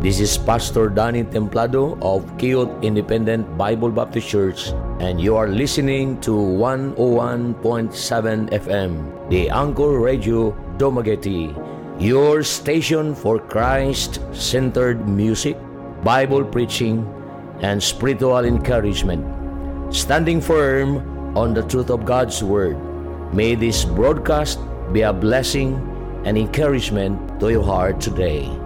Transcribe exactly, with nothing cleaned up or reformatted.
This is Pastor Danny Templado of Kiyot Independent Bible Baptist Church, and you are listening to one oh one point seven F M, the Anchor Radio Dumaguete, your station for Christ-centered music, Bible preaching, and spiritual encouragement. Standing firm on the truth of God's Word, may this broadcast be a blessing and encouragement to your heart today.